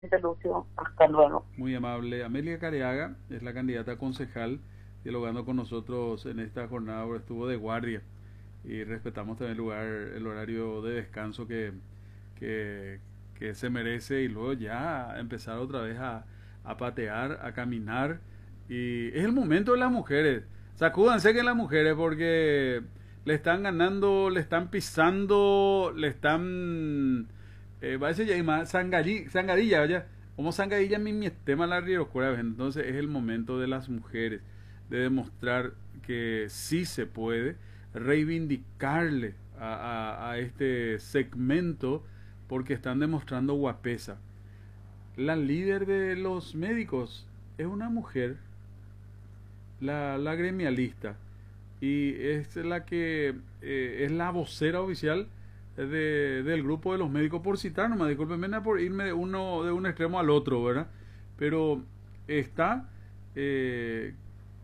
Lucio, hasta luego. Muy amable. Amelia Careaga es la candidata a concejal dialogando con nosotros en esta jornada, porque estuvo de guardia y respetamos también el horario de descanso que, que se merece y luego ya empezar otra vez a patear, a caminar. Y es el momento de las mujeres. Sacúdanse que las mujeres porque le están ganando, le están pisando, le están... parece ya hay más zangadilla, vaya. Como zangadilla mi tema la rioscura. Entonces es el momento de las mujeres de demostrar que sí se puede, reivindicarle a este segmento porque están demostrando guapesa. La líder de los médicos es una mujer, la gremialista, y es la que es la vocera oficial del grupo de los médicos, por citar nomás, discúlpenme por irme de un extremo al otro, ¿verdad? Pero está eh,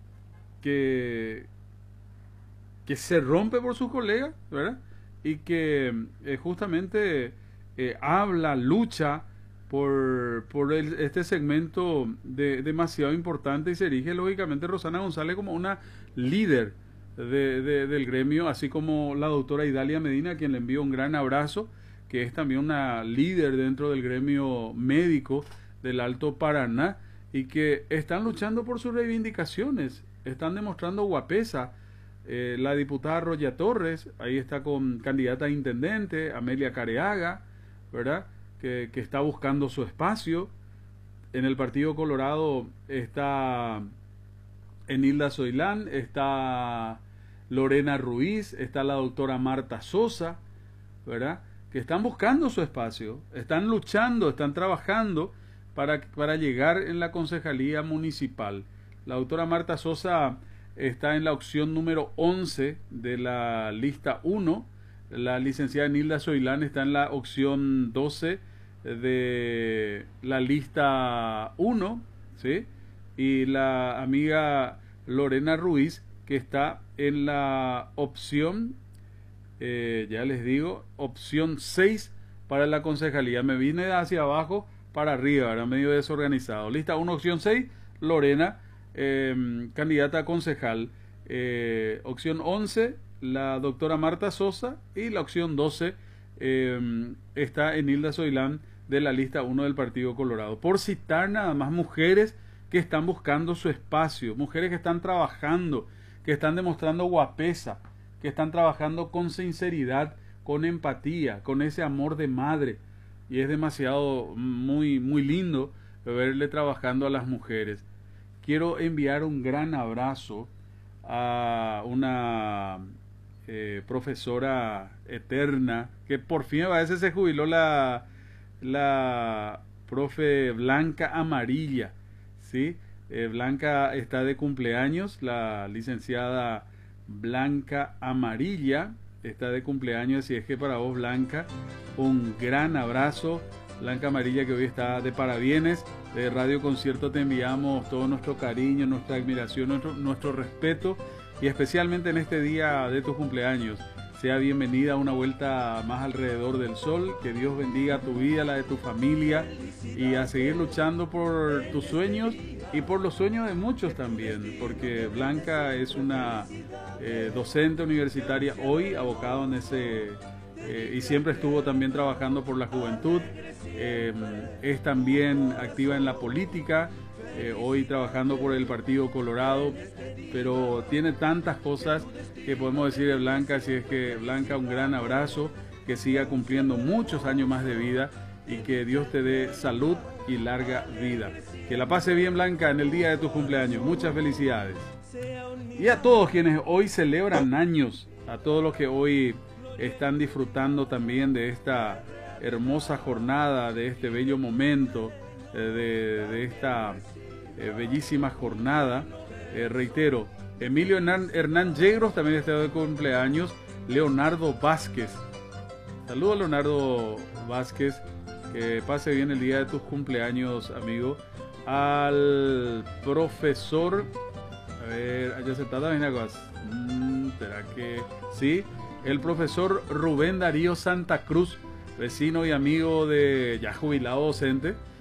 que, que se rompe por sus colegas, ¿verdad? Y que justamente habla, lucha por este segmento demasiado importante y se erige lógicamente Rosana González como una líder del gremio, así como la doctora Idalia Medina, a quien le envío un gran abrazo, que es también una líder dentro del gremio médico del Alto Paraná y que están luchando por sus reivindicaciones, están demostrando guapesa. La diputada Roya Torres, ahí está con candidata a intendente, Amelia Careaga, ¿verdad? Que está buscando su espacio. En el Partido Colorado está Enilda Soilán, está Lorena Ruiz, está la doctora Marta Sosa, ¿verdad? Que están buscando su espacio, están luchando, están trabajando para llegar en la concejalía municipal. La doctora Marta Sosa está en la opción número 11 de la lista 1. La licenciada Nilda Soilán está en la opción 12 de la lista 1, ¿sí? Y la amiga Lorena Ruiz, que está en la opción, ya les digo, opción 6 para la concejalía. Me vine hacia abajo para arriba, era medio desorganizado. Lista 1, opción 6, Lorena, candidata a concejal. Opción 11, la doctora Marta Sosa. Y la opción 12 está Enilda Soilán de la lista 1 del Partido Colorado. Por citar nada más mujeres que están buscando su espacio, mujeres que están trabajando, que están demostrando guapesa, que están trabajando con sinceridad, con empatía, con ese amor de madre. Y es demasiado, muy lindo verle trabajando a las mujeres. Quiero enviar un gran abrazo a una profesora eterna que por fin a veces se jubiló, la profe Blanca Amarilla, ¿sí? Blanca está de cumpleaños, la licenciada Blanca Amarilla está de cumpleaños, así es que para vos, Blanca, un gran abrazo. Blanca Amarilla, que hoy está de parabienes. De Radio Concierto te enviamos todo nuestro cariño, nuestra admiración, nuestro respeto, y especialmente en este día de tu cumpleaños. Sea bienvenida a una vuelta más alrededor del sol. Que Dios bendiga tu vida, la de tu familia, y a seguir luchando por tus sueños y por los sueños de muchos también, porque Blanca es una docente universitaria hoy abocado en ese y siempre estuvo también trabajando por la juventud. Es también activa en la política, hoy trabajando por el Partido Colorado, pero tiene tantas cosas que podemos decir de Blanca. Así es que, Blanca, un gran abrazo, que siga cumpliendo muchos años más de vida y que Dios te dé salud y larga vida. Que la pase bien, Blanca, en el día de tu cumpleaños. Muchas felicidades. Y a todos quienes hoy celebran años, a todos los que hoy están disfrutando también de esta hermosa jornada, de este bello momento, de esta bellísima jornada. Reitero, Emilio Hernán Yegros también está de cumpleaños. Leonardo Vázquez, saludo a Leonardo Vázquez, que pase bien el día de tus cumpleaños, amigo. Al profesor, a ver, allá se está también algo. ¿Será que sí? El profesor Rubén Darío Santa Cruz, vecino y amigo de ya jubilado docente,